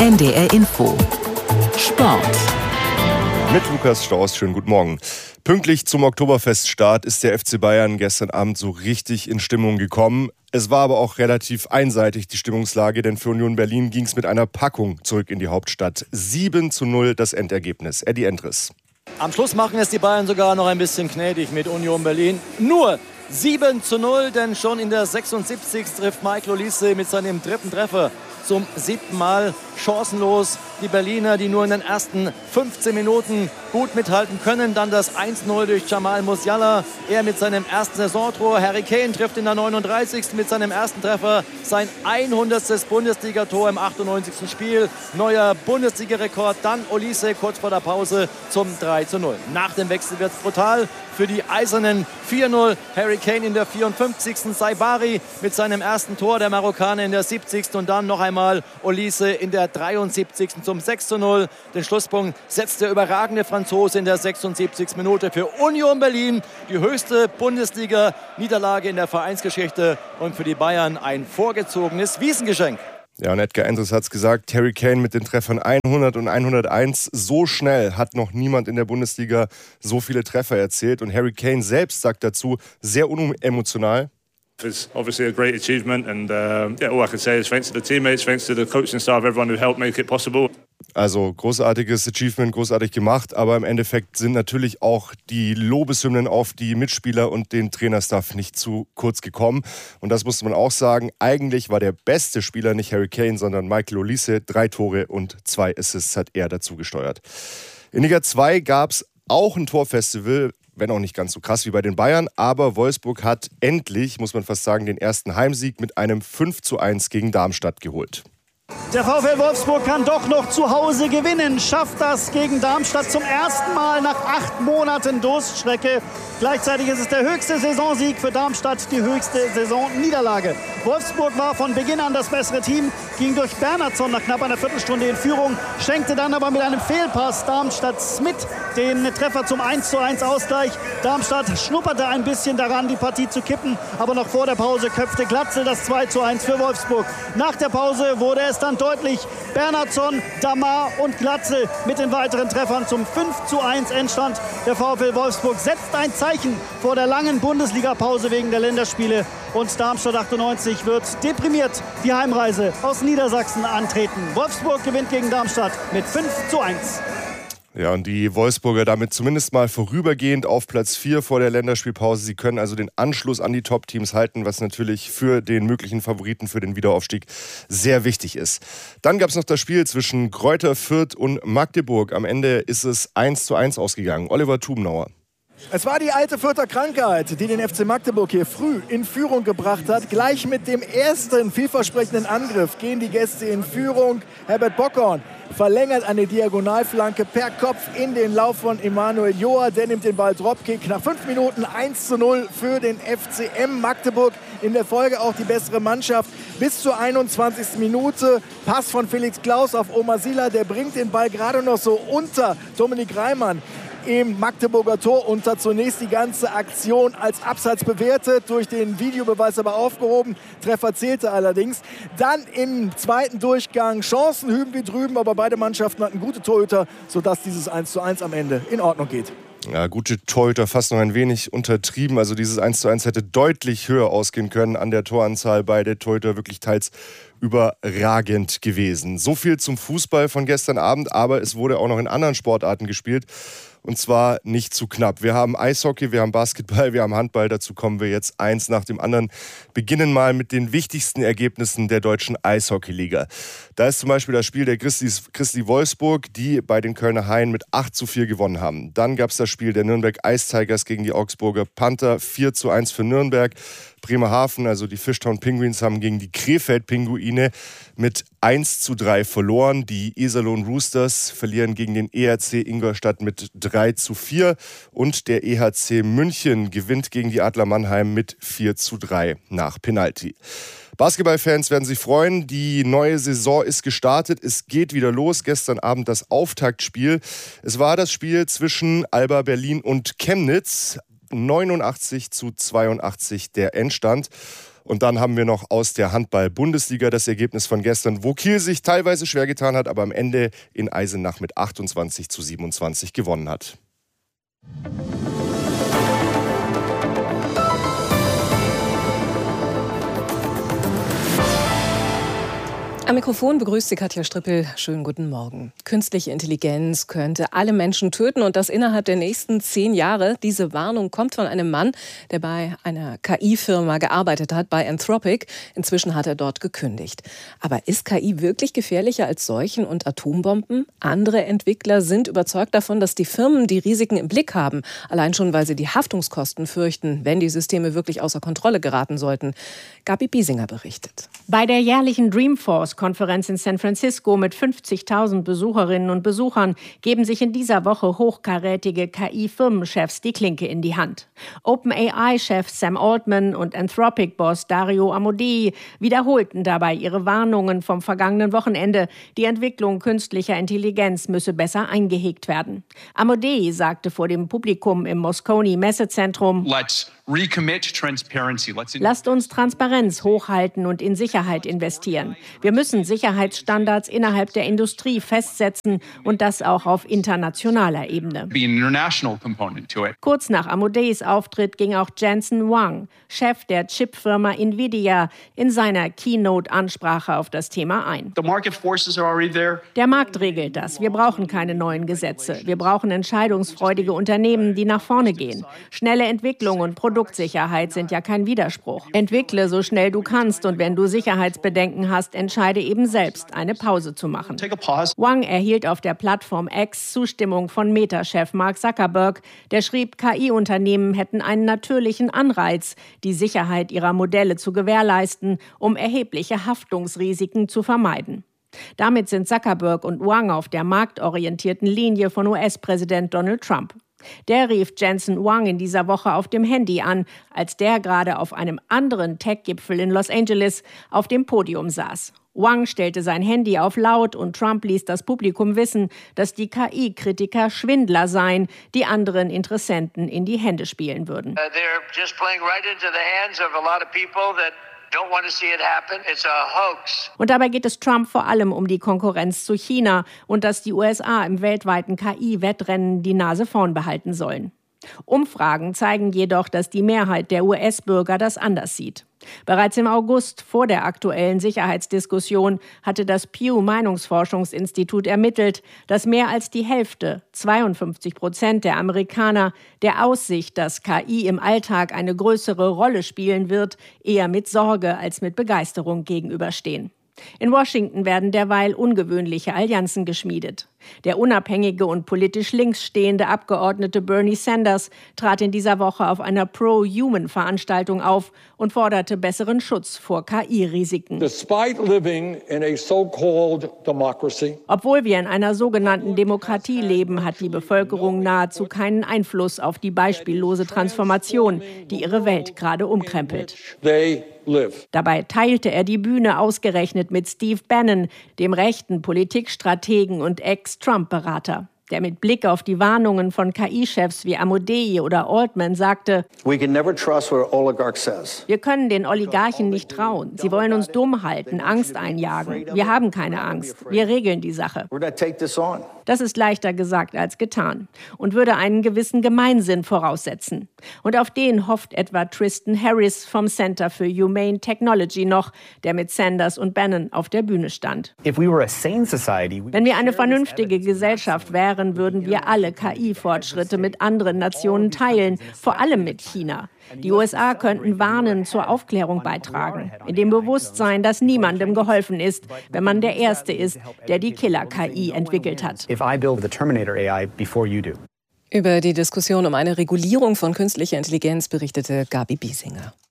NDR Info Sport mit Lukas Strauß, schönen guten Morgen. Pünktlich zum Oktoberfeststart ist der FC Bayern gestern Abend so richtig in Stimmung gekommen. Es war aber auch relativ einseitig, die Stimmungslage, denn für Union Berlin ging es mit einer Packung zurück in die Hauptstadt. 7:0 das Endergebnis. Eddie Endres. Am Schluss machen es die Bayern sogar noch ein bisschen gnädig mit Union Berlin. Nur 7:0, denn schon in der 76. trifft Michael Olise mit seinem dritten Treffer zum 7. Mal chancenlos. Die Berliner, die nur in den ersten 15 Minuten gut mithalten können. Dann das 1:0 durch Jamal Musiala. Er mit seinem ersten Saisontor. Harry Kane trifft in der 39. mit seinem ersten Treffer sein 100. Bundesligator im 98. Spiel. Neuer Bundesliga-Rekord. Dann Olise kurz vor der Pause zum 3:0. Nach dem Wechsel wird es brutal für die Eisernen. 4:0 Harry Kane in der 54. Saibari mit seinem ersten Tor, der Marokkaner in der 70. Und dann noch einmal Olise in der 73. zum 6:0. Den Schlusspunkt setzt der überragende Franzose in der 76. Minute für Union Berlin. Die höchste Bundesliga-Niederlage in der Vereinsgeschichte und für die Bayern ein vorgezogenes Wiesengeschenk. Ja, und Edgar Endres hat es gesagt, Harry Kane mit den Treffern 100 und 101. So schnell hat noch niemand in der Bundesliga so viele Treffer erzielt. Und Harry Kane selbst sagt dazu, sehr unemotional: It's obviously a great achievement and all I can say is thanks to the teammates, thanks to the coaching staff, everyone who helped make it possible. Also großartiges Achievement, großartig gemacht, aber im Endeffekt sind natürlich auch die Lobeshymnen auf die Mitspieler und den Trainerstaff nicht zu kurz gekommen. Und das muss man auch sagen, eigentlich war der beste Spieler nicht Harry Kane, sondern Michael Olise. 3 Tore und 2 Assists hat er dazu gesteuert. In Liga 2 gab es auch ein Torfestival, wenn auch nicht ganz so krass wie bei den Bayern, aber Wolfsburg hat endlich, muss man fast sagen, den ersten Heimsieg mit einem 5:1 gegen Darmstadt geholt. Der VfL Wolfsburg kann doch noch zu Hause gewinnen, schafft das gegen Darmstadt zum ersten Mal nach 8 Monaten Durststrecke. Gleichzeitig ist es der höchste Saisonsieg für Darmstadt, die höchste Saisonniederlage. Wolfsburg war von Beginn an das bessere Team, ging durch Bernhardsson nach knapp einer Viertelstunde in Führung, schenkte dann aber mit einem Fehlpass Darmstadt Smith den Treffer zum 1:1 Ausgleich. Darmstadt schnupperte ein bisschen daran, die Partie zu kippen, aber noch vor der Pause köpfte Glatzel das 2:1 für Wolfsburg. Nach der Pause wurde es dann deutlich. Bernhardsson, Damar und Glatzel mit den weiteren Treffern zum 5:1 Endstand. Der VfL Wolfsburg setzt ein Zeichen vor der langen Bundesliga-Pause wegen der Länderspiele. Und Darmstadt 98 wird deprimiert die Heimreise aus Niedersachsen antreten. Wolfsburg gewinnt gegen Darmstadt mit 5:1. Ja, und die Wolfsburger damit zumindest mal vorübergehend auf Platz 4 vor der Länderspielpause. Sie können also den Anschluss an die Top-Teams halten, was natürlich für den möglichen Favoriten für den Wiederaufstieg sehr wichtig ist. Dann gab es noch das Spiel zwischen Greuther Fürth und Magdeburg. Am Ende ist es 1:1 ausgegangen. Oliver Tubenauer. Es war die alte Fürther Krankheit, die den FC Magdeburg hier früh in Führung gebracht hat. Gleich mit dem ersten vielversprechenden Angriff gehen die Gäste in Führung. Herbert Bockhorn verlängert eine Diagonalflanke per Kopf in den Lauf von Emanuel Joa. Der nimmt den Ball Dropkick. Nach 5 Minuten 1:0 für den FCM Magdeburg. In der Folge auch die bessere Mannschaft. Bis zur 21. Minute Pass von Felix Klaus auf Omar Sila. Der bringt den Ball gerade noch so unter Dominik Reimann im Magdeburger Tor unter. Zunächst die ganze Aktion als Abseits bewertet, durch den Videobeweis aber aufgehoben. Treffer zählte allerdings. Dann im zweiten Durchgang Chancen hüben wie drüben, aber beide Mannschaften hatten gute Torhüter, sodass dieses 1:1 am Ende in Ordnung geht. Ja, gute Torhüter, fast noch ein wenig untertrieben. Also dieses 1:1 hätte deutlich höher ausgehen können an der Toranzahl. Beide Torhüter wirklich teils überragend gewesen. So viel zum Fußball von gestern Abend, aber es wurde auch noch in anderen Sportarten gespielt. Und zwar nicht zu knapp. Wir haben Eishockey, wir haben Basketball, wir haben Handball. Dazu kommen wir jetzt eins nach dem anderen. Beginnen mal mit den wichtigsten Ergebnissen der deutschen Eishockeyliga. Da ist zum Beispiel das Spiel der Grizzly Wolfsburg, die bei den Kölner Haien mit 8:4 gewonnen haben. Dann gab es das Spiel der Nürnberg Ice Tigers gegen die Augsburger Panther. 4:1 für Nürnberg. Bremerhaven, also die Fishtown Penguins, haben gegen die Krefeld Pinguine mit 1:3 verloren. Die Iserlohn Roosters verlieren gegen den ERC Ingolstadt mit 3:4. Und der EHC München gewinnt gegen die Adler Mannheim mit 4:3 nach Penalty. Basketballfans werden sich freuen. Die neue Saison ist gestartet. Es geht wieder los. Gestern Abend das Auftaktspiel. Es war das Spiel zwischen Alba Berlin und Chemnitz. 89:82 der Endstand. Und dann haben wir noch aus der Handball-Bundesliga das Ergebnis von gestern, wo Kiel sich teilweise schwer getan hat, aber am Ende in Eisenach mit 28-27 gewonnen hat. Am Mikrofon begrüßt Sie Katja Strippel. Schönen guten Morgen. Künstliche Intelligenz könnte alle Menschen töten und das innerhalb der nächsten 10 Jahre. Diese Warnung kommt von einem Mann, der bei einer KI-Firma gearbeitet hat, bei Anthropic. Inzwischen hat er dort gekündigt. Aber ist KI wirklich gefährlicher als Seuchen und Atombomben? Andere Entwickler sind überzeugt davon, dass die Firmen die Risiken im Blick haben. Allein schon, weil sie die Haftungskosten fürchten, wenn die Systeme wirklich außer Kontrolle geraten sollten. Gabi Biesinger berichtet. Bei der jährlichen Dreamforce-Konferenz in San Francisco mit 50.000 Besucherinnen und Besuchern geben sich in dieser Woche hochkarätige KI-Firmenchefs die Klinke in die Hand. OpenAI-Chef Sam Altman und Anthropic-Boss Dario Amodei wiederholten dabei ihre Warnungen vom vergangenen Wochenende. Die Entwicklung künstlicher Intelligenz müsse besser eingehegt werden. Amodei sagte vor dem Publikum im Moscone Messezentrum: Lasst uns Transparenz hochhalten und in Sicherheit investieren. Wir müssen Sicherheitsstandards innerhalb der Industrie festsetzen und das auch auf internationaler Ebene. Kurz nach Amodeis Auftritt ging auch Jensen Huang, Chef der Chipfirma Nvidia, in seiner Keynote-Ansprache auf das Thema ein. Der Markt regelt das. Wir brauchen keine neuen Gesetze. Wir brauchen entscheidungsfreudige Unternehmen, die nach vorne gehen. Schnelle Entwicklung und Produktsicherheit sind ja kein Widerspruch. Entwickle so schnell du kannst und wenn du Sicherheitsbedenken hast, entscheide eben selbst, eine Pause zu machen. Wang erhielt auf der Plattform X Zustimmung von Meta-Chef Mark Zuckerberg. Der schrieb, KI-Unternehmen hätten einen natürlichen Anreiz, die Sicherheit ihrer Modelle zu gewährleisten, um erhebliche Haftungsrisiken zu vermeiden. Damit sind Zuckerberg und Wang auf der marktorientierten Linie von US-Präsident Donald Trump. Der rief Jensen Huang in dieser Woche auf dem Handy an, als der gerade auf einem anderen Tech-Gipfel in Los Angeles auf dem Podium saß. Wang stellte sein Handy auf laut und Trump ließ das Publikum wissen, dass die KI-Kritiker Schwindler seien, die anderen Interessenten in die Hände spielen würden. Und dabei geht es Trump vor allem um die Konkurrenz zu China und dass die USA im weltweiten KI-Wettrennen die Nase vorn behalten sollen. Umfragen zeigen jedoch, dass die Mehrheit der US-Bürger das anders sieht. Bereits im August, vor der aktuellen Sicherheitsdiskussion, hatte das Pew-Meinungsforschungsinstitut ermittelt, dass mehr als die Hälfte, 52% der Amerikaner, der Aussicht, dass KI im Alltag eine größere Rolle spielen wird, eher mit Sorge als mit Begeisterung gegenüberstehen. In Washington werden derweil ungewöhnliche Allianzen geschmiedet. Der unabhängige und politisch links stehende Abgeordnete Bernie Sanders trat in dieser Woche auf einer Pro-Human-Veranstaltung auf und forderte besseren Schutz vor KI-Risiken. Obwohl wir in einer sogenannten Demokratie leben, hat die Bevölkerung nahezu keinen Einfluss auf die beispiellose Transformation, die ihre Welt gerade umkrempelt. Dabei teilte er die Bühne ausgerechnet mit Steve Bannon, dem rechten Politikstrategen und Ex-Trump-Berater, der mit Blick auf die Warnungen von KI-Chefs wie Amodei oder Altman sagte: Wir können den Oligarchen nicht trauen. Sie wollen uns dumm halten, Angst einjagen. Wir haben keine Angst. Wir regeln die Sache. Das ist leichter gesagt als getan und würde einen gewissen Gemeinsinn voraussetzen. Und auf den hofft etwa Tristan Harris vom Center for Humane Technology noch, der mit Sanders und Bannon auf der Bühne stand. Wenn wir eine vernünftige Gesellschaft wären, würden wir alle KI-Fortschritte mit anderen Nationen teilen, vor allem mit China. Die USA könnten warnend zur Aufklärung beitragen, in dem Bewusstsein, dass niemandem geholfen ist, wenn man der Erste ist, der die Killer-KI entwickelt hat. Über die Diskussion um eine Regulierung von künstlicher Intelligenz berichtete Gabi Biesinger.